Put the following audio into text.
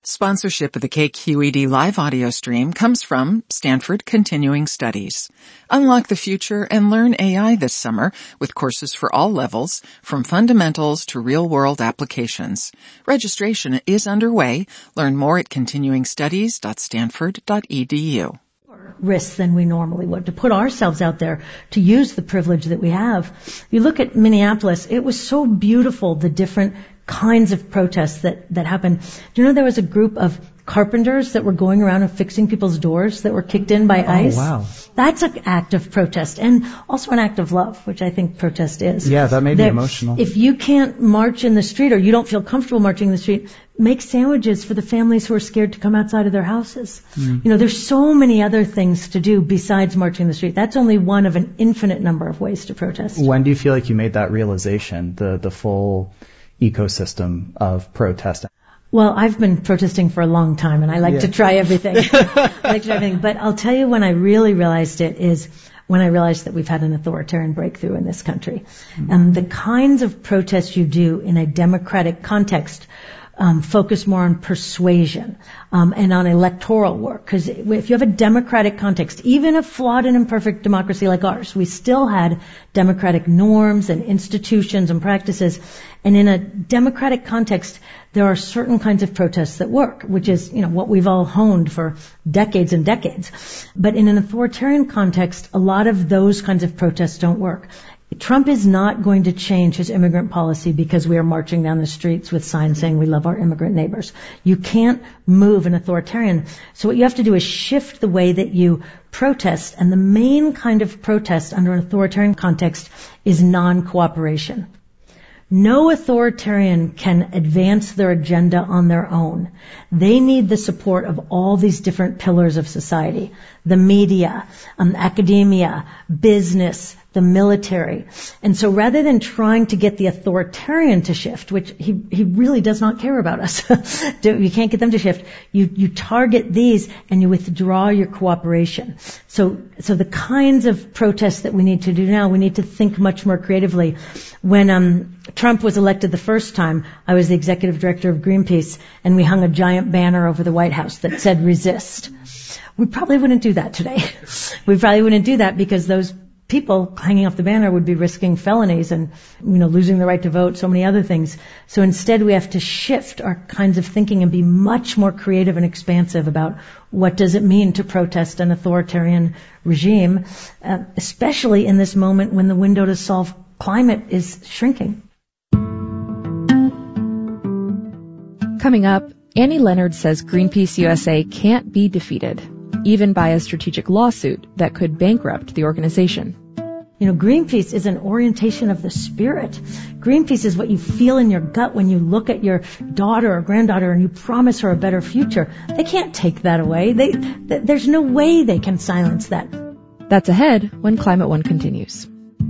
Sponsorship of the KQED live audio stream comes from Stanford Continuing Studies. Unlock the future and learn AI this summer with courses for all levels, from fundamentals to real-world applications. Registration is underway. Learn more at continuingstudies.stanford.edu. Risks than we normally would, to put ourselves out there, to use the privilege that we have. You look at Minneapolis, it was so beautiful, the different kinds of protests that happened. Do you know there was a group of carpenters that were going around and fixing people's doors that were kicked in by ICE? Oh, wow. That's an act of protest, and also an act of love, which I think protest is. Yeah, that made me emotional. If you can't march in the street, or you don't feel comfortable marching in the street, make sandwiches for the families who are scared to come outside of their houses. You know, there's so many other things to do besides marching in the street. That's only one of an infinite number of ways to protest. When do you feel like you made that realization, the full ecosystem of protest? Well, I've been protesting for a long time, and I like to try everything. But I'll tell you when I really realized it is when I realized that we've had an authoritarian breakthrough in this country. The kinds of protests you do in a democratic context focus more on persuasion and on electoral work. Because if you have a democratic context, even a flawed and imperfect democracy like ours, we still had democratic norms and institutions and practices. And in a democratic context, there are certain kinds of protests that work, which is, you know, what we've all honed for decades and decades. But in an authoritarian context, a lot of those kinds of protests don't work. Trump is not going to change his immigrant policy because we are marching down the streets with signs saying we love our immigrant neighbors. You can't move an authoritarian. So what you have to do is shift the way that you protest. And the main kind of protest under an authoritarian context is non-cooperation. No authoritarian can advance their agenda on their own. They need the support of all these different pillars of society. The media, academia, business, the military. And so rather than trying to get the authoritarian to shift, which he really does not care about us, you can't get them to shift, you target these and you withdraw your cooperation. So the kinds of protests that we need to do now, we need to think much more creatively. When Trump was elected the first time, I was the executive director of Greenpeace, and we hung a giant banner over the White House that said resist. We probably wouldn't do that today. We probably wouldn't do that because those people hanging off the banner would be risking felonies and, you know, losing the right to vote, so many other things. So instead we have to shift our kinds of thinking and be much more creative and expansive about what does it mean to protest an authoritarian regime, especially in this moment when the window to solve climate is shrinking. Coming up, Annie Leonard says Greenpeace USA can't be defeated, even by a strategic lawsuit that could bankrupt the organization. You know, Greenpeace is an orientation of the spirit. Greenpeace is what you feel in your gut when you look at your daughter or granddaughter and you promise her a better future. They can't take that away. There's no way they can silence that. That's ahead when Climate One continues.